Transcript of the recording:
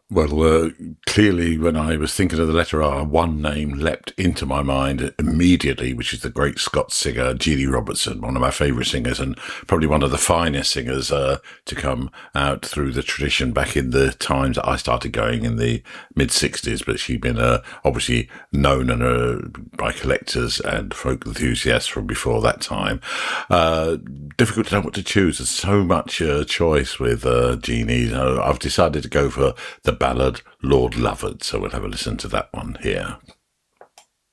Well, clearly, when I was thinking of the letter R, one name leapt into my mind immediately, which is the great Scots singer Jeannie Robertson, one of my favourite singers and probably one of the finest singers to come out through the tradition back in the times that I started going in the mid-60s. But she'd been obviously known by collectors and folk enthusiasts from before that time. Difficult to know what to choose. There's so much choice with Jeannie. I've decided to go for the ballad Lord Lovett, so we'll have a listen to that one here.